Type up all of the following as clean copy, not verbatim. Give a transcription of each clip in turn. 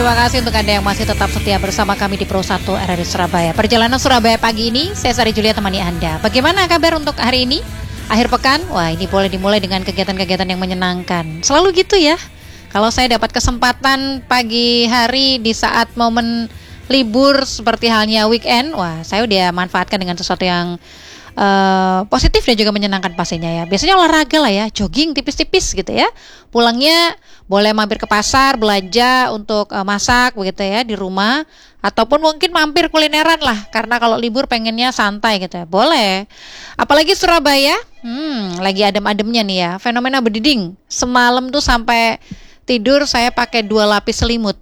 terima kasih untuk Anda yang masih tetap setia bersama kami di Pro 1 RRI Surabaya. Perjalanan Surabaya pagi ini, saya Sari Julia temani Anda. Bagaimana kabar untuk hari ini? Akhir pekan, wah ini boleh dimulai dengan kegiatan-kegiatan yang menyenangkan. Selalu gitu ya. Kalau saya dapat kesempatan pagi hari di saat momen libur seperti halnya weekend, wah saya udah manfaatkan dengan sesuatu yang positif dan juga menyenangkan pastinya ya. Biasanya olahraga lah ya, jogging tipis-tipis gitu ya. Pulangnya boleh mampir ke pasar belanja untuk masak begitu ya di rumah, ataupun mungkin mampir kulineran lah karena kalau libur pengennya santai gitu ya. Boleh. Apalagi Surabaya, lagi adem-ademnya nih ya. Fenomena berdiding. Semalam tuh sampai tidur saya pakai 2 lapis selimut.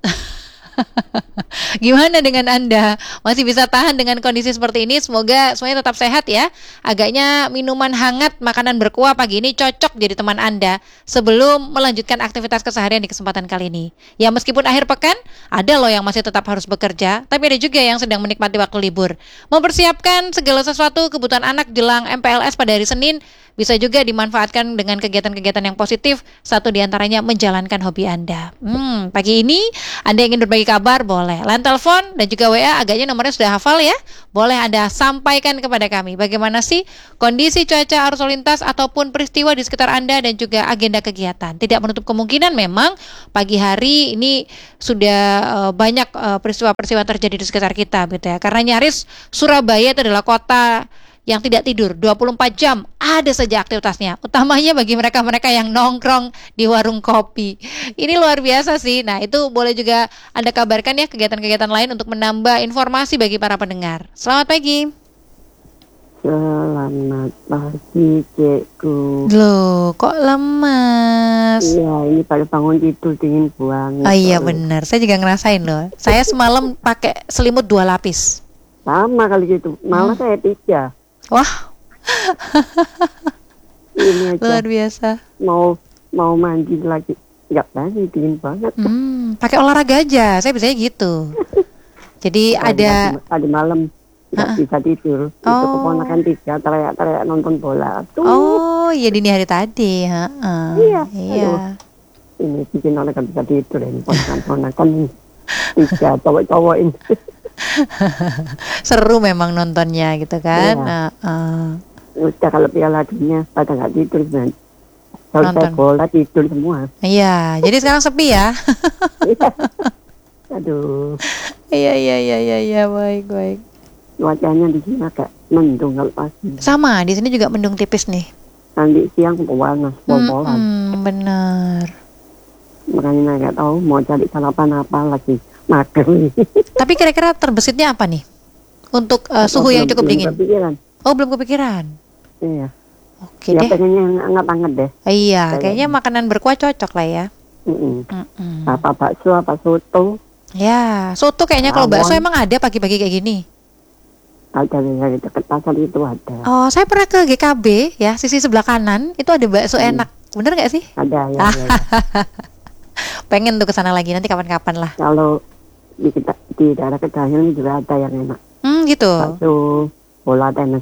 Gimana dengan Anda? Masih bisa tahan dengan kondisi seperti ini? Semoga semuanya tetap sehat ya. Agaknya minuman hangat, makanan berkuah pagi ini cocok jadi teman Anda sebelum melanjutkan aktivitas keseharian di kesempatan kali ini. Ya meskipun akhir pekan, ada loh yang masih tetap harus bekerja, tapi ada juga yang sedang menikmati waktu libur. Mempersiapkan segala sesuatu kebutuhan anak jelang MPLS pada hari Senin bisa juga dimanfaatkan dengan kegiatan-kegiatan yang positif. Satu diantaranya menjalankan hobi Anda. Pagi ini Anda ingin berbagi kabar, boleh. Line telepon dan juga WA, agaknya nomornya sudah hafal ya. Boleh Anda sampaikan kepada kami. Bagaimana sih kondisi cuaca, arus lalu lintas, ataupun peristiwa di sekitar Anda dan juga agenda kegiatan. Tidak menutup kemungkinan memang pagi hari ini sudah banyak peristiwa-peristiwa terjadi di sekitar kita gitu ya. Karena nyaris Surabaya itu adalah kota yang tidak tidur 24 jam, ada saja aktivitasnya, utamanya bagi mereka-mereka yang nongkrong di warung kopi. Ini luar biasa sih. Nah itu boleh juga Anda kabarkan ya kegiatan-kegiatan lain untuk menambah informasi bagi para pendengar. Selamat pagi. Selamat pagi, Cikgu. Loh, kok lemas? Iya, ini baru bangun tidur dingin banget. Oh iya benar, saya juga ngerasain loh. Saya semalam pakai selimut 2 lapis. Sama kali gitu, malah saya 3. Wah, ini aja luar biasa. Mau mandi lagi, nggak berani, dingin banget. Pakai olahraga aja, saya biasanya gitu. Jadi tadi malam nggak bisa tidur. Itu keponakan 3 teriak-teriak nonton bola. Oh iya, dini hari tadi. Iya. Iya. Ini bikin orang nggak bisa tidur ini ponakan 3 cowok-cowok ini. Seru memang nontonnya gitu kan. Udah kalau Piala Dunia pada nggak tidur kan. Selesai bola tidur semua. Iya, jadi sekarang sepi ya. Aduh. Iya, baik. Cuacanya di sini agak mendung kalau pagi. Sama, di sini juga mendung tipis nih. Nanti siang panas, pol-polan. Benar. Makanya nggak tahu mau cari sarapan apa lagi. Mager. Tapi kira-kira terbesitnya apa nih? Untuk suhu yang cukup dingin. Kepikiran. Oh, belum kepikiran. Iya. Oke deh. Pengennya yang hangat-hangat deh. Iya, kayaknya makanan berkuah cocok lah ya. Apa bakso, apa soto. Ya, soto kayaknya kalau bakso emang ada pagi-pagi kayak gini. Ada dari dekat pasar itu ada. Oh, saya pernah ke GKB ya, sisi sebelah kanan itu ada bakso enak. Bener nggak sih? Ada ya. Pengen tuh kesana lagi nanti kapan-kapan lah. Kalau di daerah Kedahian juga ada yang enak. Gitu. Bakso bola tenis.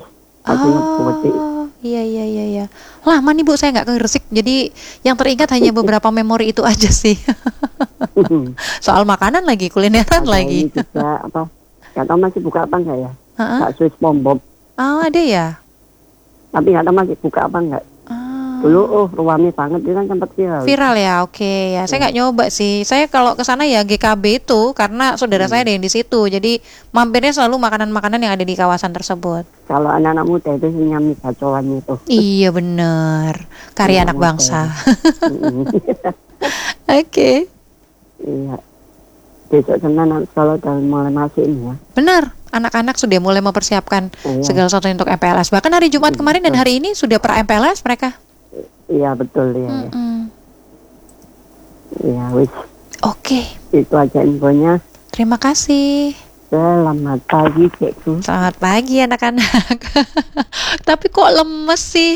Iya. Lama nih Bu, saya nggak ke Gresik, jadi yang teringat hanya beberapa memori itu aja sih. Soal makanan lagi, kulineran ada lagi. Ini juga apa? Nggak tahu masih buka apa enggak ya? Bakso SpongeBob. Oh ada ya. Tapi nggak tahu masih buka apa enggak. Dulu ruamnya banget, dia kan sempat viral ya. Oke ya, saya nggak nyoba sih. Saya kalau ke sana ya GKB itu karena saudara saya ada yang di situ, jadi mampirnya selalu makanan-makanan yang ada di kawasan tersebut. Kalau anak-anak muda itu sih nyami bacoan itu. Iya bener, karya anak bangsa. Oke. Iya. Besok Senin kalau udah mulai masuk ini ya. Benar, anak-anak sudah mulai mempersiapkan segala sesuatu untuk MPLS. Bahkan hari Jumat kemarin dan hari ini sudah pra MPLS mereka. Iya betul ya. Iya wis. Oke. Itu aja infonya. Terima kasih. Selamat pagi Cikgu. Selamat pagi anak-anak. Tapi kok lemes sih?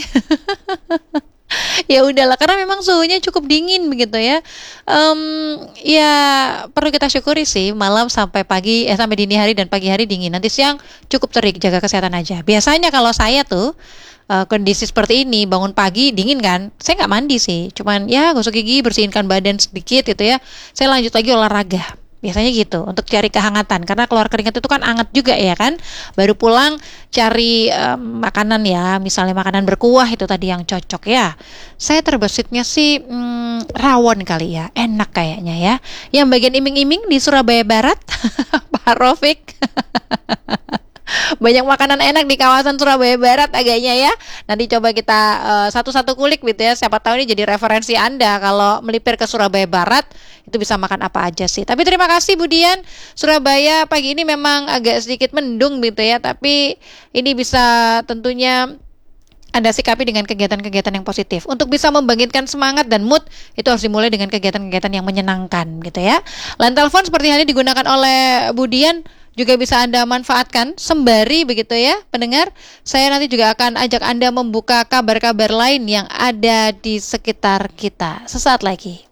Ya udahlah, karena memang suhunya cukup dingin begitu ya. Ya perlu kita syukuri sih, malam sampai pagi sampai dini hari dan pagi hari dingin. Nanti siang cukup terik, jaga kesehatan aja. Biasanya kalau saya tuh kondisi seperti ini, bangun pagi dingin kan, saya nggak mandi sih, cuman ya gosok gigi, bersihkan badan sedikit gitu ya, saya lanjut lagi olahraga. Biasanya gitu, untuk cari kehangatan. Karena keluar keringat itu kan hangat juga ya kan. Baru pulang cari makanan ya, misalnya makanan berkuah itu tadi yang cocok ya. Saya terbesitnya sih rawon kali ya, enak kayaknya ya. Yang bagian iming-iming di Surabaya Barat, Pak Rofik. Banyak makanan enak di kawasan Surabaya Barat agaknya ya. Nanti coba kita satu-satu kulik gitu ya. Siapa tahu ini jadi referensi Anda kalau melipir ke Surabaya Barat itu bisa makan apa aja sih. Tapi terima kasih Bu Dian. Surabaya pagi ini memang agak sedikit mendung gitu ya. Tapi ini bisa tentunya Anda sikapi dengan kegiatan-kegiatan yang positif. Untuk bisa membangkitkan semangat dan mood, itu harus dimulai dengan kegiatan-kegiatan yang menyenangkan gitu ya. Line telepon seperti yang digunakan oleh Bu Dian juga bisa Anda manfaatkan sembari begitu ya pendengar. Saya nanti juga akan ajak Anda membuka kabar-kabar lain yang ada di sekitar kita. Sesaat lagi.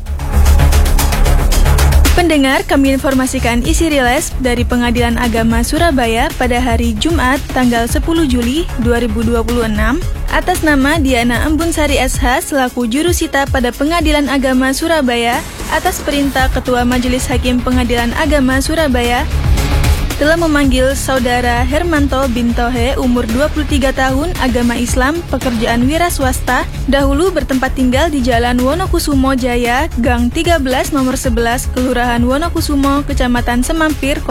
Pendengar, kami informasikan isi rilis dari Pengadilan Agama Surabaya pada hari Jumat tanggal 10 Juli 2026 atas nama Diana Embunsari SH selaku jurusita pada Pengadilan Agama Surabaya atas perintah Ketua Majelis Hakim Pengadilan Agama Surabaya telah memanggil Saudara Hermanto bin Tohe, umur 23 tahun, agama Islam, pekerjaan wira swasta, dahulu bertempat tinggal di Jalan Wonokusumo Jaya, Gang 13 nomor 11, Kelurahan Wonokusumo, Kecamatan Semampir,